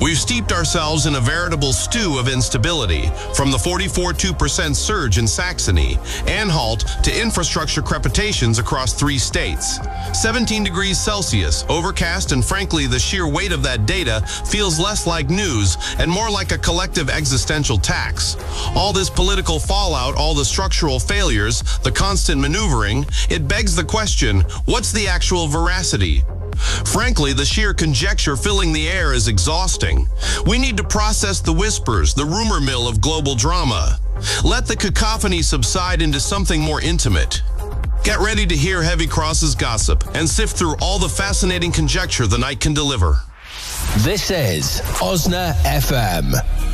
We've steeped ourselves in a veritable stew of instability, from the 44.2% surge in Saxony, Anhalt, to infrastructure crepitations across 3 states. 17 degrees Celsius, overcast, and frankly, the sheer weight of that data feels less like news and more like a collective existential tax. All this political fallout, all the structural failures, the constant maneuvering, it begs the question, what's the actual veracity? Frankly, the sheer conjecture filling the air is exhausting. We need to process the whispers, the rumor mill of global drama. Let the cacophony subside into something more intimate. Get ready to hear Heavy Cross's gossip and sift through all the fascinating conjecture the night can deliver. This is Osna FM.